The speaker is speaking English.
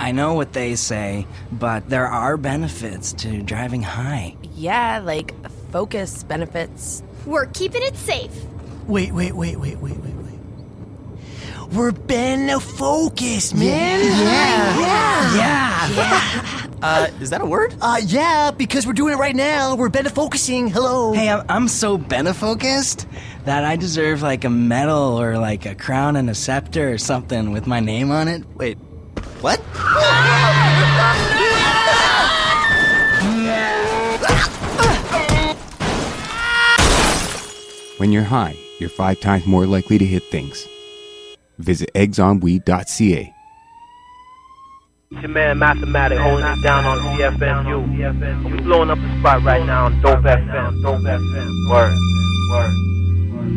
I know what they say, but there are benefits to driving high. Yeah, like focus benefits. We're keeping it safe. Wait. We're focused, man. Yeah. Is that a word? Yeah, because we're doing it right now. We're focusing. Hello. Hey, I'm so benefocused that I deserve like a medal or like a crown and a scepter or something with my name on it. Wait, what? When you're high, you're 5 times more likely to hit things. Visit eggsonweed.ca. It's your man Mathematic holding it down on CFNU. We blowing up the spot right now on Dope FM. Word.